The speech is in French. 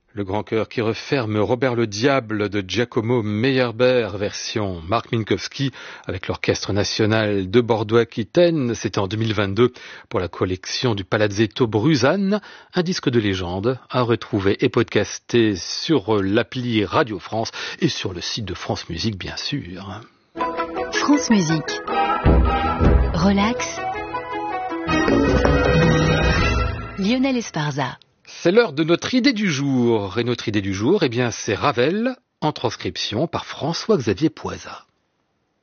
Le grand chœur qui referme Robert le Diable de Giacomo Meyerbeer, version Marc Minkowski, avec l'Orchestre National de Bordeaux-Aquitaine. C'était en 2022 pour la collection du Palazzetto Bruzane, un disque de légende à retrouver et podcaster sur l'appli Radio France et sur le site de France Musique, bien sûr. France Musique. Relax. Lionel Esparza. C'est l'heure de notre idée du jour. Et notre idée du jour, c'est Ravel, en transcription par François-Xavier Poysa.